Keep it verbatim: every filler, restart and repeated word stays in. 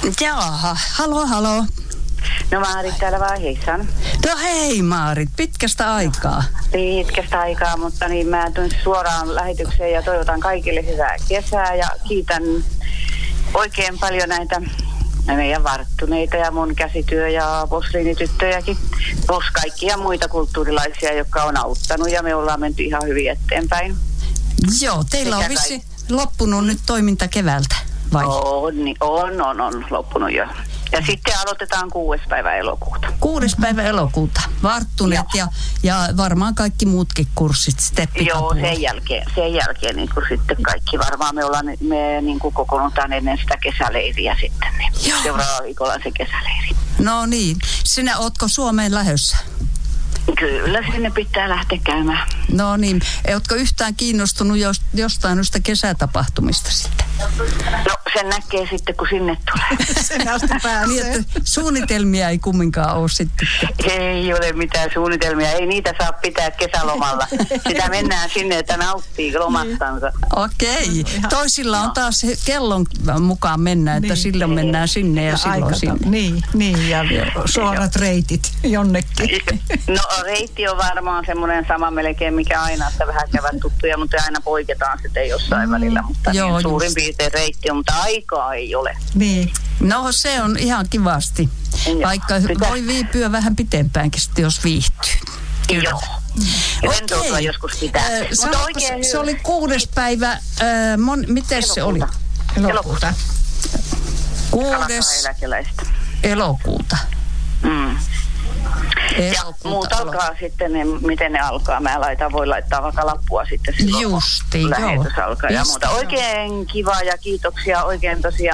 Jaha, halo, halo. No Maarit täällä vaan, heissan. No hei Maarit, pitkästä aikaa. Pitkästä aikaa, mutta niin mä tulen suoraan lähetykseen ja toivotan kaikille hyvää kesää ja kiitän oikein paljon näitä meidän varttuneita ja mun käsityö- ja posliinityttöjäkin, plus kaikkia muita kulttuurilaisia, jotka on auttanut ja me ollaan menty ihan hyvin eteenpäin. Joo, teillä on vissi loppunut nyt toiminta keväältä, vai? On, on, on, on loppunut jo. Ja sitten aloitetaan kuudes päivä elokuuta. Kuudes päivä elokuuta. Varttuneet ja, ja varmaan kaikki muutkin kurssit, steppikapulla. Joo, sen jälkeen, sen jälkeen niin kuin sitten kaikki. Varmaan me, ollaan, me niin kuin kokoonnutaan ennen sitä kesäleiriä sitten. Niin seuraava viikolla on se kesäleiri. No niin. Sinä ootko Suomeen lähdössä? Kyllä, sinne pitää lähteä käymään. No niin. Ootko yhtään kiinnostunut jostain noista kesätapahtumista sitten? No, sen näkee sitten, kun sinne tulee. Sen asti pääsee. Niin, suunnitelmia ei kumminkaan ole sitten. Ei ole mitään suunnitelmia. Ei niitä saa pitää kesälomalla. Sitä mennään sinne, että nauttii lomastansa. Okei. Toisilla on taas kellon mukaan mennä, että niin. silloin mennään sinne ja, ja silloin aikata. Sinne. Niin, niin, ja suorat reitit jonnekin. No reitti on varmaan semmoinen sama melkein, mikä aina, että vähän käyvät tuttuja, mutta aina poiketaan sitten jossain mm. välillä. Mutta joo, niin, suurin piirtein reitti on, mutta aikaa ei ole. Niin. No se on ihan kivasti. Joo, vaikka pitää. Voi viipyä vähän pitempäänkin sitten, jos viihtyy. Joo. Rentoutua joskus pitää. Äh, mutta oikein se, se oli kuudes päivä. Äh, mon, miten se oli? Elokuuta. Kuudes elokuuta. Mm. Elokuuta, ja muut alkaa elokuuta. Sitten, ne, miten ne alkaa. Mä laitan, voi laittaa vaikka lappua sitten silloin, Justi, lähetys joo. alkaa ja Just, muuta. Oikein kiva ja kiitoksia oikein tosiaan